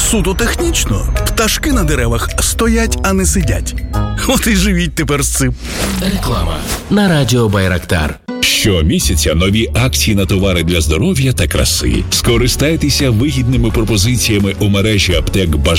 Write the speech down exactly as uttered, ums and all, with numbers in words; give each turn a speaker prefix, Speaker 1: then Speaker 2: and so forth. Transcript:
Speaker 1: Суто технічно. Пташки на деревах стоять, а не сидять. От і живіть тепер з цим.
Speaker 2: Реклама на радіо Байрактар.
Speaker 3: Щомісяця нові акції на товари для здоров'я та краси. Скористайтеся вигідними пропозиціями у мережі аптек